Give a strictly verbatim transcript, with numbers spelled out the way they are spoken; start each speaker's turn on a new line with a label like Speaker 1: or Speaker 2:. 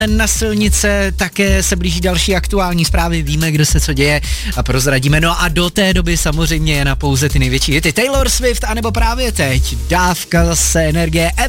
Speaker 1: na silnice, také se blíží další aktuální zprávy, víme, kde se co děje a prozradíme. No a do té doby samozřejmě je na pouze ty největší hity. Taylor Swift, anebo právě teď dávka zase energie.